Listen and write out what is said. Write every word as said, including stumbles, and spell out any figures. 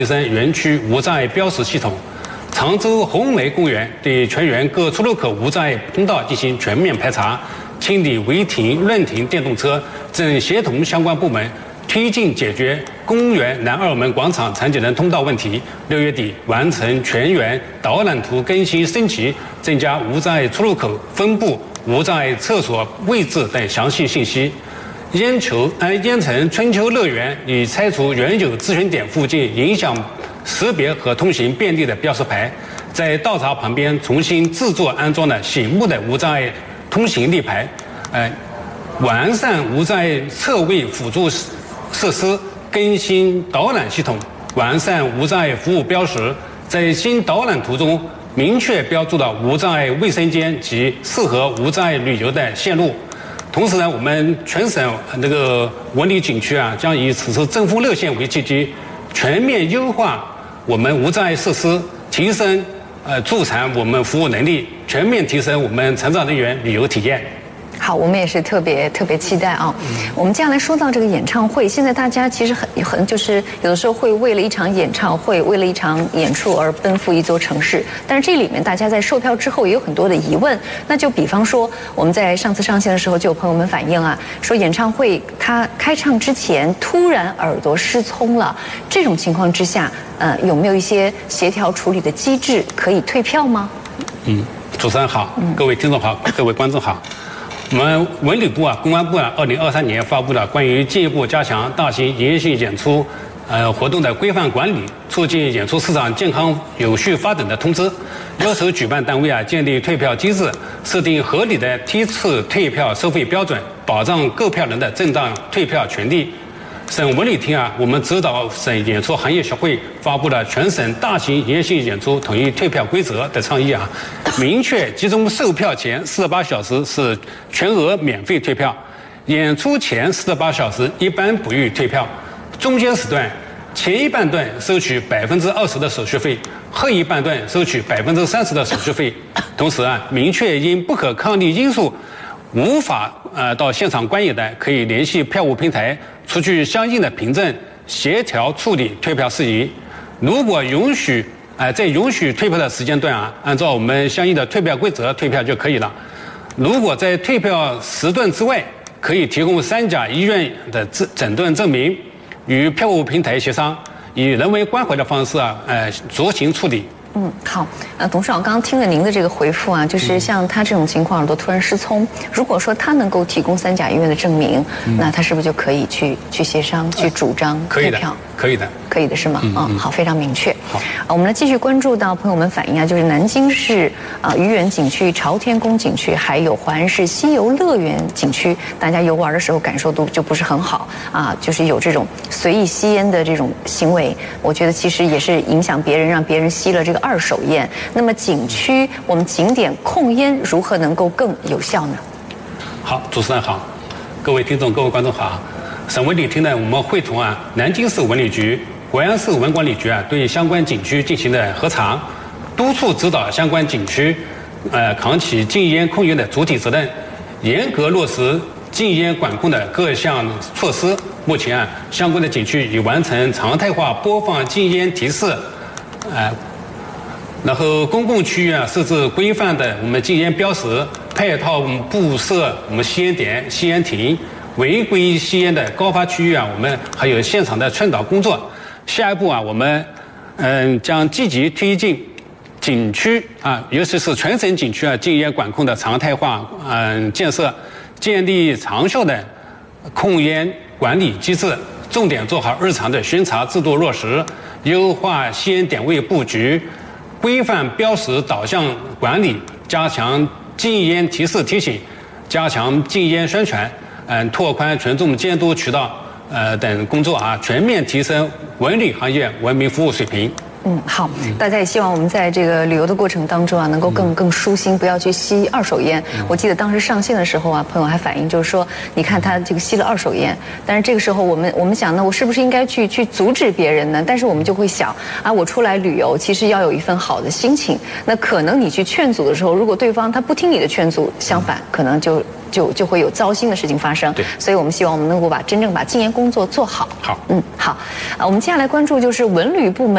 提升园区无障碍标识系统。常州红梅公园对全园各出入口无障碍通道进行全面排查，清理违停、乱停电动车，正协同相关部门推进解决公园南二门广场残疾人通道问题。六月底完成全园导览图更新升级，增加无障碍出入口分布、无障碍厕所位置等详细信息。烟球呃烟城春秋乐园已拆除原有咨询点附近影响识别和通行便利的标识牌，在道闸旁边重新制作安装了醒目的无障碍通行立牌，呃，完善无障碍侧位辅助设施，更新导览系统，完善无障碍服务标识，在新导览图中明确标注了无障碍卫生间及适合无障碍旅游的线路。同时呢，我们全省那个文旅景区啊，将以此次正负热线为契机，全面优化我们无障碍设施，提升呃助残我们服务能力，全面提升我们残障人员旅游体验。 好，我们也是特别特别期待啊。嗯、我们接下来说到这个演唱会，现在大家其实很很就是有的时候会为了一场演唱会，为了一场演出而奔赴一座城市，但是这里面大家在售票之后也有很多的疑问。那就比方说，我们在上次上线的时候就有朋友们反映啊，说演唱会他开唱之前突然耳朵失聪了，这种情况之下，呃，有没有一些协调处理的机制可以退票吗？ 嗯，主持人好，各位听众好，各位观众好。我们文旅部啊、公安部啊，二零二三年发布了关于进一步加强大型营业性演出呃活动的规范管理，促进演出市场健康有序发展的通知，要求举办单位啊建立退票机制，设定合理的梯次退票收费标准，保障购票人的正当退票权利。省文旅厅啊，我们指导省演出行业协会发布了全省大型营业性演出统一退票规则的倡议啊，明确集中售票前四十八小时是全额免费退票，演出前四十八小时一般不予退票，中间时段前一半段收取百分之二十的手续费，后一半段收取百分之三十的手续费。同时啊，明确因不可抗力因素无法呃到现场观演的，可以联系票务平台出具相应的凭证，协调处理退票事宜。如果允许呃在允许退票的时间段啊，按照我们相应的退票规则退票就可以了。如果在退票时段之外，可以提供三甲医院的诊断证明，与票务平台协商，以人为关怀的方式啊，呃酌情处理。 嗯，好，呃，董事长，刚刚听了您的这个回复啊，就是像他这种情况耳朵突然失聪，如果说他能够提供三甲医院的证明，嗯、那他是不是就可以去去协商、去主张退票？ 可以的， 可以的是吗？嗯，嗯好，非常明确。 好， 呃，我们来继续关注到朋友们反映啊，就是南京市啊、呃、愚园景区、朝天宫景区，还有淮安市西游乐园景区，大家游玩的时候感受度就不是很好啊，就是有这种随意吸烟的这种行为，我觉得其实也是影响别人，让别人吸了这个二手烟。那么景区我们景点控烟如何能够更有效呢？ 好，主持人好，各位听众、各位观众好。省文旅厅呢，我们会同啊南京市文旅局、淮安市文管理局啊，对相关景区进行了核查，督促指导相关景区，呃，扛起禁烟控烟的主体责任，严格落实禁烟管控的各项措施。目前啊，相关的景区已完成常态化播放禁烟提示，呃，然后公共区域啊设置规范的我们禁烟标识，配套我们布设我们吸烟点、吸烟亭。违规吸烟的高发区域啊，我们还有现场的劝导工作。下一步啊，我们嗯将积极推进景区啊，尤其是全省景区啊禁烟管控的常态化嗯建设，建立长效的控烟管理机制，重点做好日常的巡查制度落实，优化吸烟点位布局，规范标识导向管理，加强禁烟提示提醒，加强禁烟宣传。嗯，拓宽群众监督渠道，呃等工作啊，全面提升文旅行业文明服务水平。 嗯，好，大家也希望我们在这个旅游的过程当中啊，能够更更舒心，不要去吸二手烟。我记得当时上线的时候啊，朋友还反映就是说，你看他这个吸了二手烟，但是这个时候我们我们想呢，我是不是应该去去阻止别人呢？但是我们就会想啊，我出来旅游其实要有一份好的心情，那可能你去劝阻的时候，如果对方他不听你的劝阻，相反可能就就就会有糟心的事情发生。 对， 所以我们希望我们能够把真正把禁烟工作做好。 好， 嗯，好，啊，我们接下来关注就是文旅部门。